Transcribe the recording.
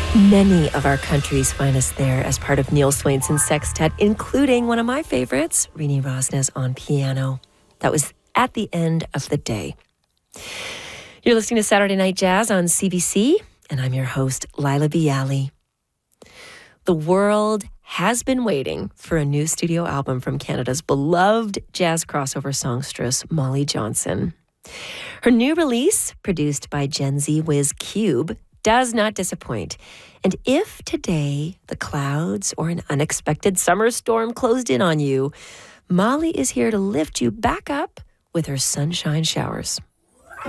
Many of our country's finest there as part of Neil Swainson's sextet, including one of my favorites, Rini Rosnes on piano. That was At the End of the Day. You're listening to Saturday Night Jazz on CBC, and I'm your host, Lila Bialy. The world has been waiting for a new studio album from Canada's beloved jazz crossover songstress, Molly Johnson. Her new release, produced by Gen Z whiz Cube, does not disappoint. And if today the clouds or an unexpected summer storm closed in on you, Molly is here to lift you back up with her sunshine showers.